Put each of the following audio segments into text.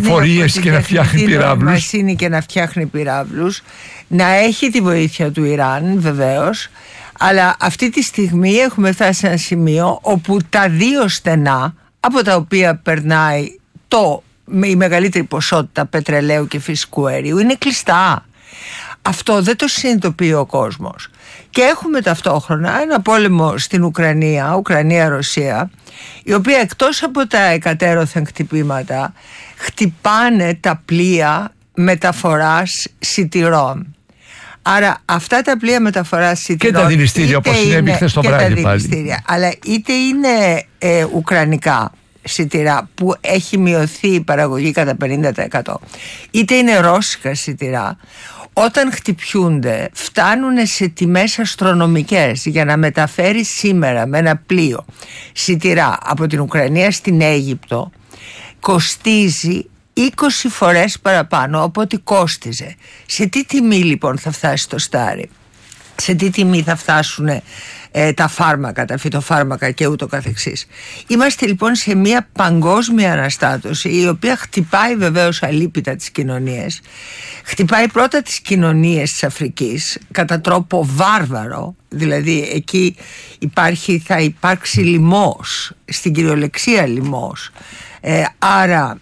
πληροφορίες και να φτιάχνει πυράβλους. Και να φτιάχνει πυράβλους, να έχει τη βοήθεια του Ιράν βεβαίως, αλλά αυτή τη στιγμή έχουμε φτάσει σε ένα σημείο όπου τα δύο στενά από τα οποία περνάει η μεγαλύτερη ποσότητα πετρελαίου και φυσικού αερίου είναι κλειστά. Αυτό δεν το συνειδητοποιεί ο κόσμος. Και έχουμε ταυτόχρονα ένα πόλεμο στην Ουκρανία-Ρωσία, η οποία εκτός από τα εκατέρωθεν χτυπήματα χτυπάνε τα πλοία μεταφοράς σιτηρών. Άρα αυτά τα πλοία μεταφοράς σιτηρών και τα δηληστήρια, όπως συνέβη χθες το βράδυ πάλι, αλλά είτε είναι ουκρανικά σιτηρά που έχει μειωθεί η παραγωγή κατά 50%, είτε είναι ρώσικα σιτηρά, όταν χτυπιούνται φτάνουν σε τιμές αστρονομικές. Για να μεταφέρει σήμερα με ένα πλοίο σιτηρά από την Ουκρανία στην Αίγυπτο κοστίζει 20 φορές παραπάνω από ό,τι κόστιζε. Σε τι τιμή λοιπόν θα φτάσει το στάρι, σε τι τιμή θα φτάσουν τα φάρμακα, τα φυτοφάρμακα και ούτω καθεξής. Είμαστε λοιπόν σε μια παγκόσμια αναστάτωση, η οποία χτυπάει βεβαίως αλίπητα τις κοινωνίες. Χτυπάει πρώτα τις κοινωνίες της Αφρικής κατά τρόπο βάρβαρο, δηλαδή εκεί θα υπάρξει λοιμός, στην κυριολεξία λοιμός, άρα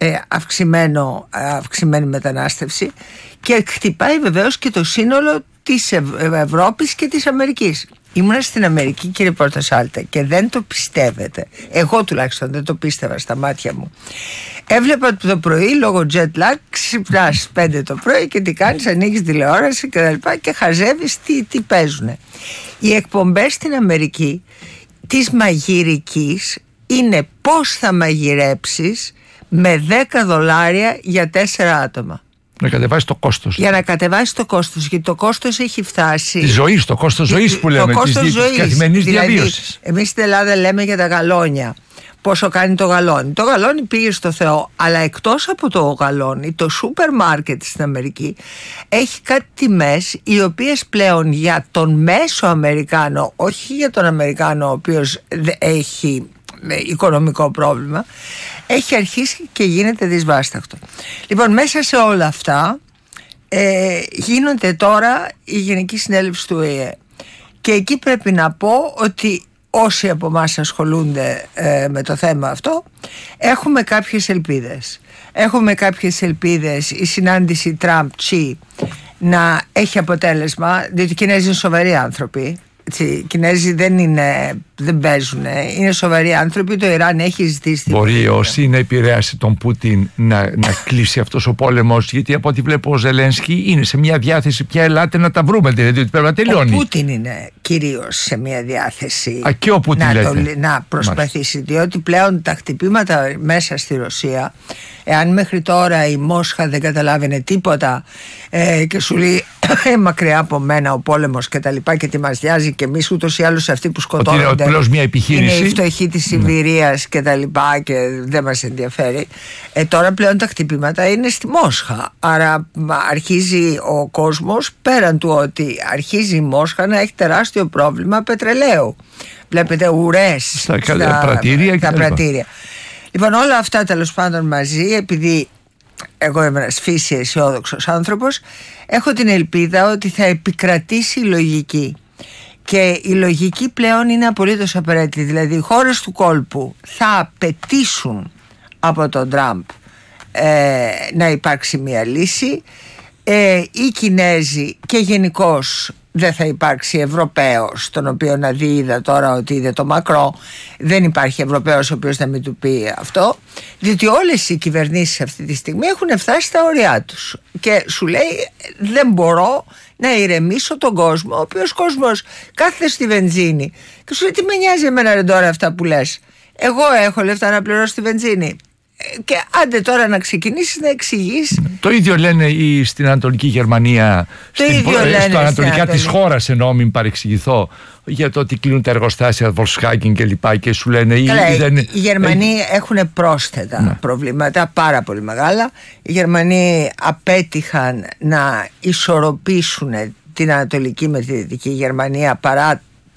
αυξημένη μετανάστευση, και χτυπάει βεβαίως και το σύνολο της Ευρώπης και της Αμερικής. Ήμουνα στην Αμερική, κύριε Πορτοσάλτε, και δεν το πιστεύετε. Εγώ τουλάχιστον δεν το πίστευα στα μάτια μου. Έβλεπα το πρωί, λόγω jet lag, ξυπνάς 5 το πρωί και τι κάνεις, ανοίγεις τηλεόραση και τα λοιπά και χαζεύεις τι παίζουνε. Οι εκπομπές στην Αμερική της μαγειρικής είναι πώς θα μαγειρέψεις με $10 για 4 άτομα. Να κατεβάσει το κόστος. Για να κατεβάσει το κόστος, γιατί το κόστος έχει φτάσει. Τη ζωή, το κόστος ζωής που λέμε, της καθημερινής διαβίωσης. Εμείς στην Ελλάδα λέμε για τα γαλόνια. Πόσο κάνει το γαλόνι. Το γαλόνι πήγε στο Θεό, αλλά εκτός από το γαλόνι, το σούπερ μάρκετ στην Αμερική έχει κάτι τιμές οι οποίες πλέον για τον μέσο Αμερικάνο, όχι για τον Αμερικάνο ο οποίος έχει οικονομικό πρόβλημα, έχει αρχίσει και γίνεται δυσβάσταχτο. Λοιπόν, μέσα σε όλα αυτά γίνονται τώρα η Γενική Συνέλευση του ΟΗΕ, και εκεί πρέπει να πω ότι όσοι από εμάς ασχολούνται με το θέμα αυτό έχουμε κάποιες ελπίδες. Έχουμε κάποιες ελπίδες η συνάντηση Τραμπ-Τσι να έχει αποτέλεσμα, διότι οι Κινέζοι είναι σοβαροί άνθρωποι. Οι Κινέζοι δεν παίζουν, είναι σοβαροί άνθρωποι. Το Ιράν έχει ζητήσει. Μπορεί ο Σι να επηρεάσει τον Πούτιν να κλείσει αυτός ο πόλεμος, γιατί από ό,τι βλέπω ο Ζελένσκι είναι σε μια διάθεση πια, ελάτε να τα βρούμε, δηλαδή ότι πρέπει να τελειώνει. Ο Πούτιν είναι κυρίως σε μια διάθεση και ο Πούτιν να προσπαθήσει. Διότι πλέον τα χτυπήματα μέσα στη Ρωσία, εάν μέχρι τώρα η Μόσχα δεν καταλάβαινε τίποτα και σου λέει μακριά από μένα ο πόλεμος και τα λοιπά, και τι μας νοιάζει, και εμείς ούτως ή άλλως αυτοί που σκοτώνονται μια επιχείρηση, είναι η φτωχή της Σιβηρίας και τα λοιπά και δεν μας ενδιαφέρει. Τώρα πλέον τα χτυπήματα είναι στη Μόσχα, άρα αρχίζει ο κόσμος, πέραν του ότι αρχίζει η Μόσχα να έχει τεράστιο πρόβλημα πετρελαίου. Βλέπετε ουρές στα πρατήρια. Λοιπόν, όλα αυτά τέλος πάντων μαζί, επειδή εγώ είμαι ένας φύση αισιόδοξος άνθρωπος, έχω την ελπίδα ότι θα επικρατήσει η λογική. Και η λογική πλέον είναι απολύτως απαραίτητη. Δηλαδή οι χώρες του κόλπου θα απαιτήσουν από τον Τραμπ να υπάρξει μια λύση. Οι Κινέζοι, και γενικώς δεν θα υπάρξει Ευρωπαίος, τον οποίο να δει, είδα τώρα ότι είδε το Μακρό, δεν υπάρχει Ευρωπαίος ο οποίος να μην του πει αυτό, διότι όλες οι κυβερνήσεις αυτή τη στιγμή έχουν φτάσει στα ωριά τους και σου λέει δεν μπορώ να ηρεμήσω τον κόσμο, ο οποίος κόσμος κάθεται στη βενζίνη και σου λέει τι με νοιάζει εμένα ρε τώρα αυτά που λες, εγώ έχω λεφτά να πληρώσω τη βενζίνη. Και άντε τώρα να ξεκινήσεις να εξηγείς. Το ίδιο λένε στην Ανατολική Γερμανία, στα ανατολικά της χώρας, εννοώ, μην παρεξηγηθώ, για το ότι κλείνουν τα εργοστάσια Volkswagen και λοιπά, και σου λένε οι Γερμανοί έχουν πρόσθετα προβλήματα πάρα πολύ μεγάλα. Οι Γερμανοί απέτυχαν να ισορροπήσουν την Ανατολική με τη Δυτική Γερμανία παρά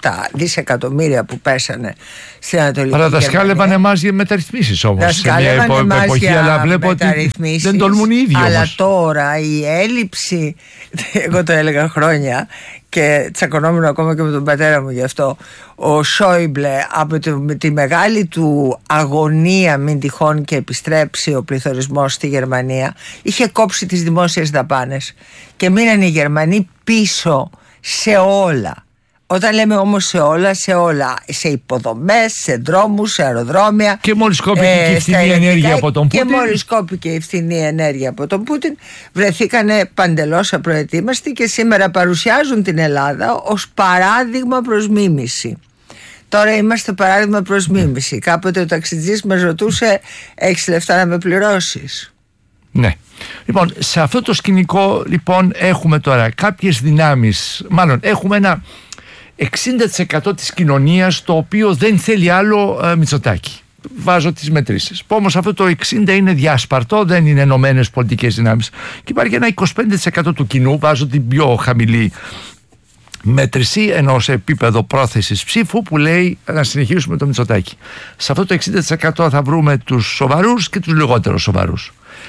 τα δισεκατομμύρια που πέσανε στην Ανατολική Γερμανία. Αλλά δασκάλευαν εμάς για μεταρρυθμίσεις όμως σε μια εποχή, αλλά βλέπω ότι δεν τολμούν οι ίδιοι όμως. Αλλά τώρα η έλλειψη, εγώ το έλεγα χρόνια και τσακωνόμουν ακόμα και με τον πατέρα μου γι' αυτό, ο Σόιμπλε από τη μεγάλη του αγωνία μην τυχόν και επιστρέψει ο πληθωρισμός στη Γερμανία, είχε κόψει τις δημόσιες δαπάνες και μείναν οι Γερμανοί πίσω σε όλα. Όταν λέμε όμως σε όλα, σε υποδομές, σε δρόμους, σε αεροδρόμια. Και μόλις κόπηκε και η φθηνή ενέργεια από τον Πούτιν. Και μόλις κόπηκε η φθηνή ενέργεια από τον Πούτιν, βρεθήκανε παντελώς απροετοίμαστοι και σήμερα παρουσιάζουν την Ελλάδα ως παράδειγμα προς μίμηση. Τώρα είμαστε παράδειγμα προς μίμηση. Κάποτε ο ταξιτζής μας ρωτούσε, έχεις λεφτά να με πληρώσεις? Ναι. Λοιπόν, σε αυτό το σκηνικό λοιπόν έχουμε τώρα κάποιες δυνάμεις, μάλλον έχουμε ένα 60% της κοινωνίας το οποίο δεν θέλει άλλο Μητσοτάκη. Βάζω τις μετρήσεις. Που όμως αυτό το 60% είναι διάσπαρτο, δεν είναι ενωμένες πολιτικές δυνάμεις. Και υπάρχει ένα 25% του κοινού, βάζω την πιο χαμηλή μέτρηση, ενώ σε επίπεδο πρόθεσης ψήφου, που λέει να συνεχίσουμε το Μητσοτάκη. Σε αυτό το 60% θα βρούμε τους σοβαρούς και τους λιγότερο σοβαρούς.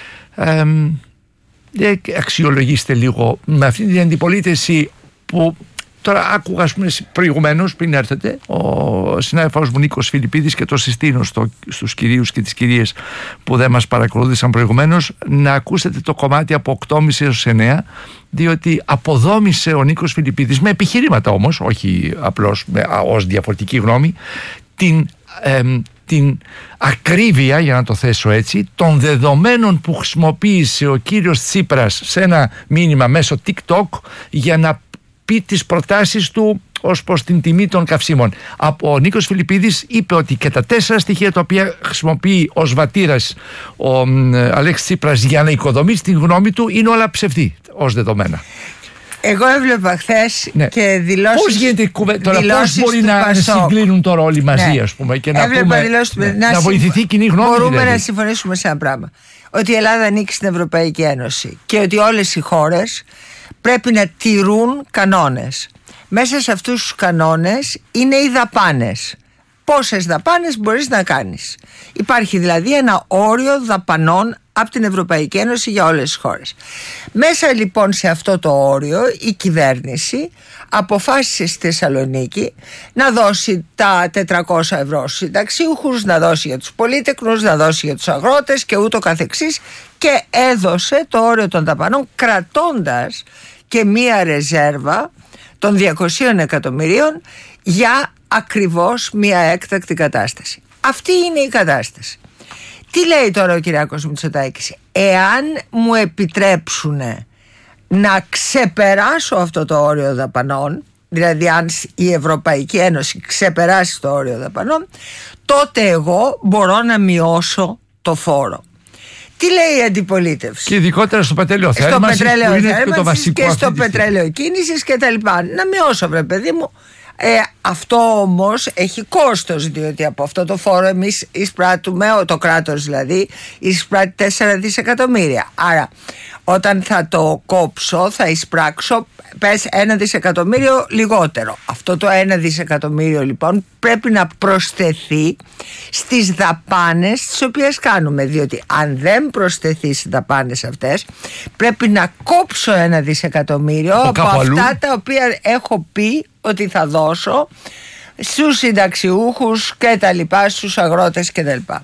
Αξιολογήστε λίγο με αυτή την αντιπολίτευση που τώρα άκουγα, ας πούμε, προηγουμένως πριν έρθετε, ο συνάδελφός μου Νίκος Φιλιππίδης, και το συστήνω στους κυρίους και τις κυρίες που δεν μας παρακολούθησαν προηγουμένως, να ακούσετε το κομμάτι από 8.30 έως 9, διότι αποδόμησε ο Νίκος Φιλιππίδης, με επιχειρήματα όμως, όχι απλώς ως διαφορετική γνώμη, την ακρίβεια, για να το θέσω έτσι, των δεδομένων που χρησιμοποίησε ο κύριος Τσίπρας σε ένα μήνυμα μέσω TikTok για να πει τις προτάσεις του ως προς την τιμή των καυσίμων. Ο Νίκος Φιλιππίδης είπε ότι και τα 4 στοιχεία τα οποία χρησιμοποιεί ως βατήρας ο Αλέξης Τσίπρας για να οικοδομήσει την γνώμη του είναι όλα ψευδή ως δεδομένα. Εγώ έβλεπα χθες και δηλώσεις. Πώς γίνεται τώρα, πώς μπορεί να συγκλίνουν τώρα όλοι μαζί, ας πούμε, και να βοηθηθεί η κοινή γνώμη? Μπορούμε να συμφωνήσουμε σε ένα πράγμα. Ότι η Ελλάδα ανήκει στην Ευρωπαϊκή Ένωση και ότι όλες οι χώρες πρέπει να τηρούν κανόνες. Μέσα σε αυτούς τους κανόνες είναι οι δαπάνες. Πόσες δαπάνες μπορείς να κάνεις. Υπάρχει δηλαδή ένα όριο δαπανών από την Ευρωπαϊκή Ένωση για όλες τις χώρες. Μέσα λοιπόν σε αυτό το όριο η κυβέρνηση αποφάσισε στη Θεσσαλονίκη να δώσει τα 400 ευρώ στους συνταξιούχους, να δώσει για τους πολίτεκνους, να δώσει για τους αγρότες και ούτω καθεξής, και έδωσε το όριο των δαπανών κρατώντας και μία ρεζέρβα των 200 εκατομμυρίων για ακριβώς μία έκτακτη κατάσταση. Αυτή είναι η κατάσταση. Τι λέει τώρα ο Κυριάκος Μητσοτάκης? Εάν μου επιτρέψουν να ξεπεράσω αυτό το όριο δαπανών, δηλαδή αν η Ευρωπαϊκή Ένωση ξεπεράσει το όριο δαπανών, τότε εγώ μπορώ να μειώσω το φόρο. Τι λέει η αντιπολίτευση? Και ειδικότερα στο πετρέλαιο θέρμανσης, που είναι και το βασικό, και στο πετρέλαιο κίνησης και τα λοιπά. Να μειώσω, βρε παιδί μου. Αυτό όμως έχει κόστος, διότι από αυτό το φόρο εμείς εισπράττουμε, το κράτος δηλαδή, εισπράττει 4 δισεκατομμύρια. Άρα όταν θα το κόψω θα εισπράξω 1 δισεκατομμύριο λιγότερο. Αυτό το 1 δισεκατομμύριο λοιπόν πρέπει να προσθεθεί στις δαπάνες τις οποίες κάνουμε, διότι αν δεν προσθεθεί στις δαπάνες αυτές πρέπει να κόψω 1 δισεκατομμύριο από αυτά τα οποία έχω πει ότι θα δώσω στους συνταξιούχους και τα λοιπά, στους αγρότες και τα λοιπά.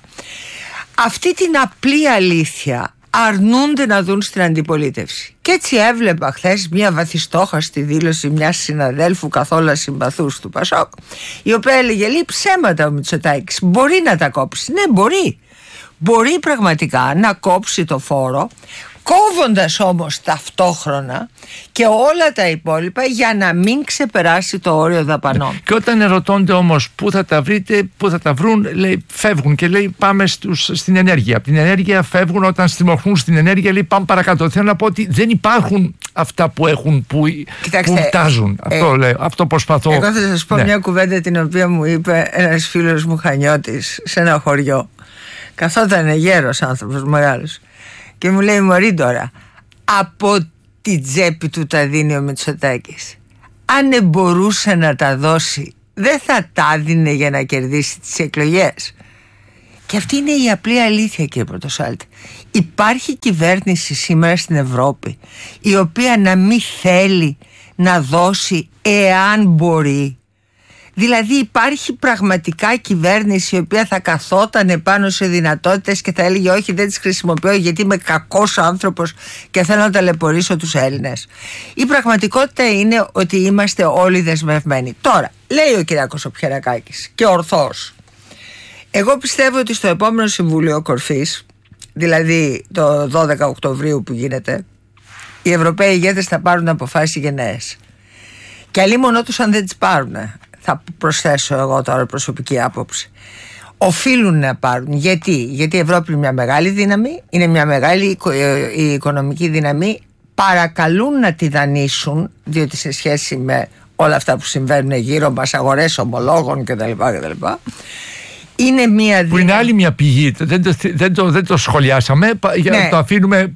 Αυτή την απλή αλήθεια αρνούνται να δουν στην αντιπολίτευση. Και έτσι έβλεπα χθες μια βαθιστόχαστη δήλωση μιας συναδέλφου καθόλου συμπαθούς του Πασόκ, η οποία έλεγε, λέει, ψέματα ο Μητσοτάκης, μπορεί να τα κόψει. Ναι, μπορεί. Μπορεί πραγματικά να κόψει το φόρο, κόβοντας όμως ταυτόχρονα και όλα τα υπόλοιπα για να μην ξεπεράσει το όριο δαπανών. Και όταν ερωτώνται όμως πού θα τα βρείτε, πού θα τα βρουν, λέει, φεύγουν και λέει πάμε στην ενέργεια. Από την ενέργεια φεύγουν, όταν στριμωχνούν στην ενέργεια λέει πάμε παρακάτω. Θέλω να πω ότι δεν υπάρχουν αυτά που έχουν, που φτάζουν. Αυτό προσπαθώ. Εγώ θα σας πω μια κουβέντα την οποία μου είπε ένας φίλος μου Χανιώτης σε ένα χωριό. Καθόταν γέρος άνθρωπος, μεγάλος. Και μου λέει, μωρή τώρα, από την τσέπη του τα δίνει ο Μητσοτάκης. Αν μπορούσε να τα δώσει δεν θα τα δίνει για να κερδίσει τις εκλογές? Και αυτή είναι η απλή αλήθεια, κύριε Πρωτοσάλτη. Υπάρχει κυβέρνηση σήμερα στην Ευρώπη η οποία να μην θέλει να δώσει εάν μπορεί? Δηλαδή υπάρχει πραγματικά κυβέρνηση η οποία θα καθόταν πάνω σε δυνατότητες και θα έλεγε όχι, δεν τις χρησιμοποιώ γιατί είμαι κακός άνθρωπος και θέλω να ταλαιπωρήσω τους Έλληνες? Η πραγματικότητα είναι ότι είμαστε όλοι δεσμευμένοι. Τώρα, λέει ο Κυριάκος ο Πιερακάκης και ορθώς, εγώ πιστεύω ότι στο επόμενο Συμβούλιο Κορφής, δηλαδή το 12 Οκτωβρίου που γίνεται, οι Ευρωπαίοι ηγέτες θα πάρουν αποφάσεις γενναίες. Και αλλήμονό τους αν δεν τις πάρουν, θα προσθέσω εγώ τώρα προσωπική άποψη, οφείλουν να πάρουν. Γιατί η Ευρώπη είναι μια μεγάλη δύναμη, είναι μια μεγάλη η οικονομική δύναμη, παρακαλούν να τη δανείσουν, διότι σε σχέση με όλα αυτά που συμβαίνουν γύρω μας, αγορές ομολόγων κτλ. Είναι μια δύναμη. Που είναι άλλη μια πηγή. Δεν το σχολιάσαμε. Ναι. Το αφήνουμε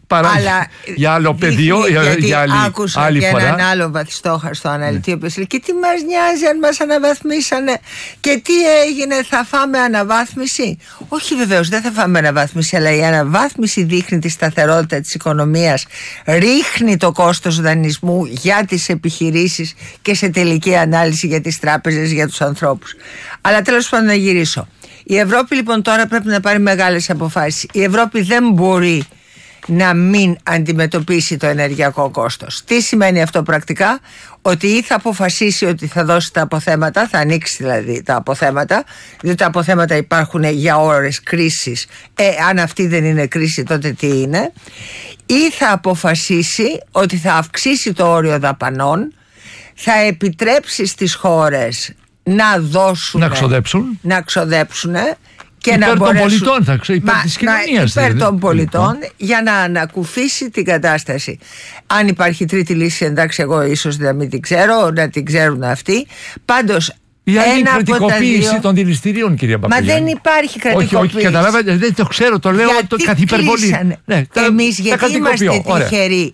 για άλλο πεδίο. Για άλλη και φορά. Έναν άλλο βαθιστόχαστο αναλυτή, ο οποίος λέει: και τι μας νοιάζει αν μας αναβαθμίσανε και τι έγινε, θα φάμε αναβάθμιση? Όχι, βεβαίως δεν θα φάμε αναβάθμιση, αλλά η αναβάθμιση δείχνει τη σταθερότητα της οικονομίας, ρίχνει το κόστος δανεισμού για τις επιχειρήσεις και σε τελική ανάλυση για τις τράπεζες, για τους ανθρώπους. Αλλά τέλος πάντων, να γυρίσω. Η Ευρώπη λοιπόν τώρα πρέπει να πάρει μεγάλες αποφάσεις. Η Ευρώπη δεν μπορεί να μην αντιμετωπίσει το ενεργειακό κόστος. Τι σημαίνει αυτό πρακτικά? Ότι ή θα αποφασίσει ότι θα δώσει τα αποθέματα, θα ανοίξει δηλαδή τα αποθέματα, διότι τα αποθέματα υπάρχουν για ώρες κρίσης. Αν αυτή δεν είναι κρίση, τότε τι είναι? Ή θα αποφασίσει ότι θα αυξήσει το όριο δαπανών, θα επιτρέψει στις χώρες να δώσουν, να ξοδέψουν και υπέρ να μπορέσουν, των πολιτών, υπέρ της κοινωνίας, υπέρ των πολιτών, για να ανακουφίσει την κατάσταση. Αν υπάρχει τρίτη λύση, εντάξει, εγώ ίσως να μην την ξέρω, να την ξέρουν αυτοί. Πάντως η άλλη κρατικοποίηση των δηληστηρίων, κυρία Μπακογιάννη. Μα δεν υπάρχει κρατικοποίηση. Όχι, καταλάβατε, δεν το ξέρω, το λέω καθ' υπερβολή. Ναι, εμείς γιατί είμαστε τυχεροί?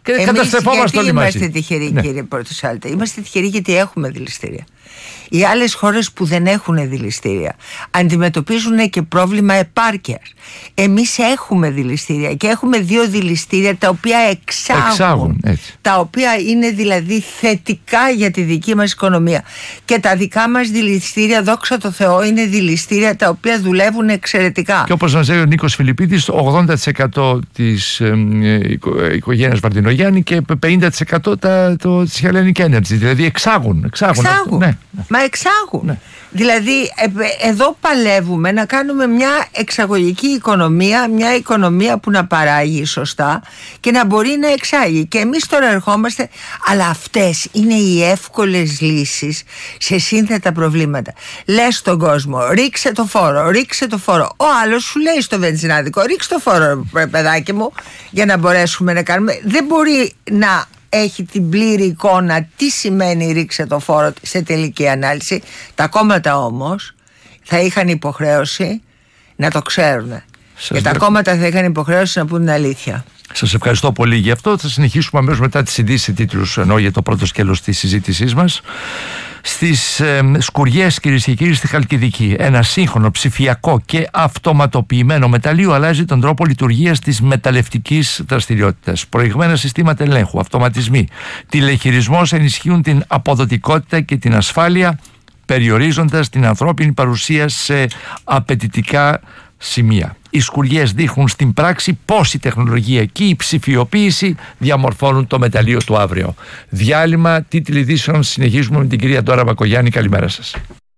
Είμαστε τυχεροί, κύριε Πρωτοσάλτη? Είμαστε τυχεροί γιατί έχουμε δηληστήρια. Οι άλλες χώρες που δεν έχουν δηληστήρια αντιμετωπίζουν και πρόβλημα επάρκειας. Εμείς έχουμε δηληστήρια και έχουμε 2 δηληστήρια τα οποία εξάγουν, τα οποία είναι δηλαδή θετικά για τη δική μας οικονομία. Και τα δικά μας δηληστήρια, δόξα τω Θεώ, είναι δηληστήρια τα οποία δουλεύουν εξαιρετικά. Και όπως μας λέει ο Νίκος Φιλιππίδης, 80% της οικογένειας Βαρδινογιάννη και 50% της Hellenic Energy. Δηλαδή εξάγουν. Ναι. Μα εξάγουν. Ναι. Δηλαδή εδώ παλεύουμε να κάνουμε μια εξαγωγική οικονομία, μια οικονομία που να παράγει σωστά και να μπορεί να εξάγει. Και εμείς τώρα ερχόμαστε, αλλά αυτές είναι οι εύκολες λύσεις σε σύνθετα προβλήματα. Λες στον κόσμο, ρίξε το φόρο, ρίξε το φόρο. Ο άλλος σου λέει στο βενζινάδικο, ρίξε το φόρο, παιδάκι μου, για να μπορέσουμε να κάνουμε. Δεν μπορεί να έχει την πλήρη εικόνα τι σημαίνει ρίξε το φόρο σε τελική ανάλυση. Τα κόμματα όμως θα είχαν υποχρέωση να το ξέρουν. Και τα κόμματα θα είχαν υποχρέωση να πούν την αλήθεια. Σας ευχαριστώ πολύ γι' αυτό. Θα συνεχίσουμε αμέσως μετά τις ειδήσεις τίτλους, ενώ για το πρώτο σκέλος της συζήτησής μας. Στις σκουριές, κυρίες και κύριοι, στη Χαλκιδική, ένα σύγχρονο ψηφιακό και αυτοματοποιημένο μεταλλείο αλλάζει τον τρόπο λειτουργίας της μεταλλευτικής δραστηριότητας. Προηγμένα συστήματα ελέγχου, αυτοματισμοί, τηλεχειρισμός ενισχύουν την αποδοτικότητα και την ασφάλεια, περιορίζοντας την ανθρώπινη παρουσία σε απαιτητικά σημεία. Οι σκουριές δείχνουν στην πράξη πώς η τεχνολογία και η ψηφιοποίηση διαμορφώνουν το μεταλλείο του αύριο. Διάλειμμα, τίτλοι ειδήσεων, συνεχίζουμε με την κυρία Ντόρα Μπακογιάννη. Καλημέρα σας.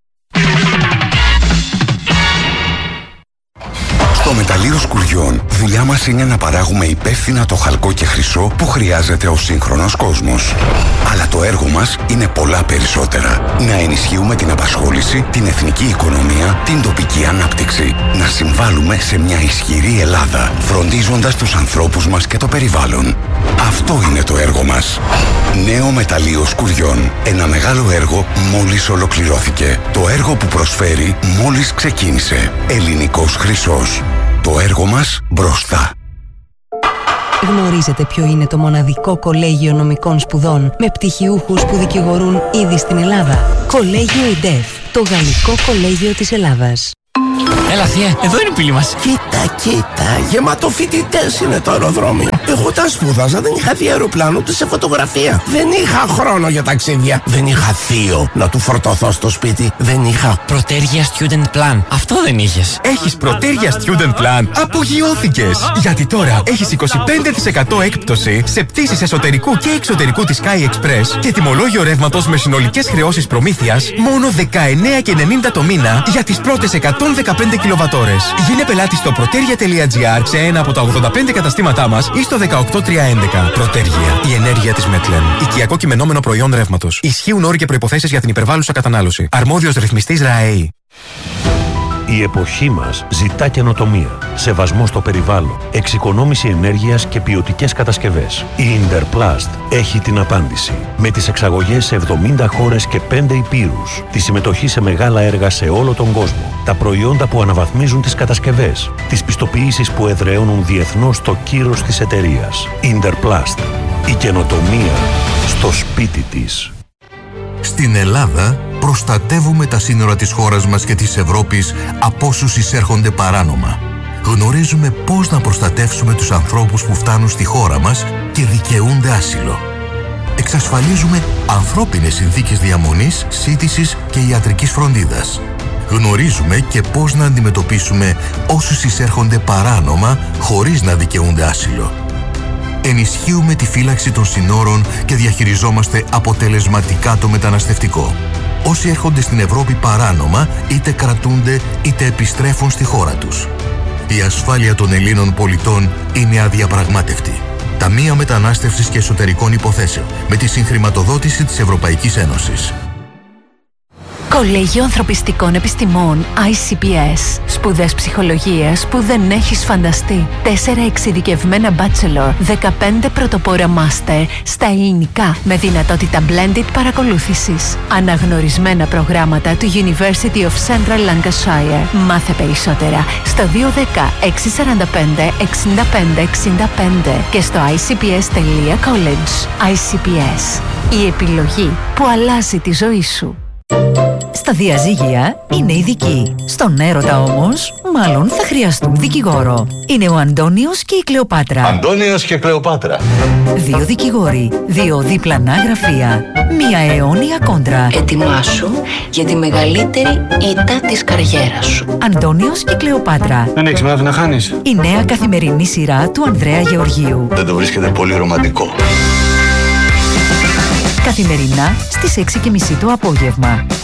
Στο μεταλλείο σκουριών, δουλειά μας είναι να παράγουμε υπεύθυνα το χαλκό και χρυσό που χρειάζεται ο σύγχρονος κόσμος. Αλλά το έργο μας είναι πολλά περισσότερα. Να ενισχύουμε την απασχόληση, την εθνική οικονομία, την τοπική ανάπτυξη. Να συμβάλλουμε σε μια ισχυρή Ελλάδα, φροντίζοντας τους ανθρώπους μας και το περιβάλλον. Αυτό είναι το έργο μας. Νέο μεταλλείο σκουριών. Ένα μεγάλο έργο μόλις ολοκληρώθηκε. Το έργο που προσφέρει μόλις ξεκίνησε. Ελληνικός χρυσός. Το έργο μας μπροστά. Γνωρίζετε ποιο είναι το μοναδικό κολέγιο νομικών σπουδών με πτυχιούχους που δικηγορούν ήδη στην Ελλάδα? Κολέγιο ΙΝΤΕΦ. Το Γαλλικό Κολέγιο της Ελλάδας. Έλα θεία, εδώ είναι η πύλη μας. Κοίτα, γεμάτο φοιτητές είναι το αεροδρόμιο. Εγώ όταν σπούδαζα δεν είχα δει αεροπλάνο ούτε σε φωτογραφία. Δεν είχα χρόνο για ταξίδια. Δεν είχα θείο να του φορτωθώ στο σπίτι. Δεν είχα Πρωτέργεια Student Plan. Αυτό δεν είχες. Έχεις Πρωτέργεια Student Plan? Απογειώθηκες! Γιατί τώρα έχεις 25% έκπτωση σε πτήσεις εσωτερικού και εξωτερικού της Sky Express και τιμολόγιο ρεύματος με συνολικές χρεώσεις προμήθειας μόνο 19,90 το μήνα για τις πρώτες 115 κιλοβατόρες. Γίνε πελάτη στο protergia.gr σε ένα από τα 85 καταστήματά μας ή στο 18311. Πρωτέργεια. Η ενέργεια της Metlen. Οικιακό κειμενόμενο προϊόν ρεύματος. Ισχύουν όροι και προϋποθέσεις για την υπερβάλλουσα κατανάλωση. Αρμόδιος ρυθμιστής ΡΑΕΗ. Η εποχή μας ζητά καινοτομία, σεβασμό στο περιβάλλον, εξοικονόμηση ενέργειας και ποιοτικές κατασκευές. Η Interplast έχει την απάντηση. Με τις εξαγωγές σε 70 χώρες και 5 υπήρους, τη συμμετοχή σε μεγάλα έργα σε όλο τον κόσμο, τα προϊόντα που αναβαθμίζουν τις κατασκευές, τις πιστοποιήσεις που εδραιώνουν διεθνώς το κύρος της εταιρείας. Interplast. Η καινοτομία στο σπίτι της. Στην Ελλάδα προστατεύουμε τα σύνορα της χώρας μας και της Ευρώπης από όσους εισέρχονται παράνομα. Γνωρίζουμε πώς να προστατεύσουμε τους ανθρώπους που φτάνουν στη χώρα μας και δικαιούνται άσυλο. Εξασφαλίζουμε ανθρώπινες συνθήκες διαμονής, σύντησης και ιατρικής φροντίδας. Γνωρίζουμε και πώς να αντιμετωπίσουμε όσους εισέρχονται παράνομα χωρίς να δικαιούνται άσυλο. Ενισχύουμε τη φύλαξη των συνόρων και διαχειριζόμαστε αποτελεσματικά το μεταναστευτικό. Όσοι έρχονται στην Ευρώπη παράνομα, είτε κρατούνται είτε επιστρέφουν στη χώρα τους. Η ασφάλεια των Ελλήνων πολιτών είναι αδιαπραγμάτευτη. Ταμεία Μετανάστευσης και Εσωτερικών Υποθέσεων, με τη συγχρηματοδότηση της Ευρωπαϊκής Ένωσης. Κολέγιο Ανθρωπιστικών Επιστημών ICPS. Σπουδές ψυχολογίας που δεν έχεις φανταστεί. 4 εξειδικευμένα bachelor, 15 πρωτοπόρα master στα ελληνικά με δυνατότητα blended παρακολούθησης. Αναγνωρισμένα προγράμματα του University of Central Lancashire. Μάθε περισσότερα στο 210 645 65 65 και στο icps.college. ICPS. Η επιλογή που αλλάζει τη ζωή σου. Στα διαζύγια είναι ειδικοί. Στον έρωτα όμως, μάλλον θα χρειαστούν δικηγόρο. Είναι ο Αντώνιος και η Κλεοπάτρα. Αντώνιος και Κλεοπάτρα. 2 δικηγόροι, 2 διπλανά γραφεία, 1 αιώνια κόντρα. Ετοιμάσου για τη μεγαλύτερη ήττα της καριέρας σου. Αντώνιος και Κλεοπάτρα. Δεν έχεις μάθει να χάνεις. Η νέα καθημερινή σειρά του Ανδρέα Γεωργίου. Δεν το βρίσκεται πολύ ρομαντικό? Καθημερινά στις 6:30 το απόγευμα.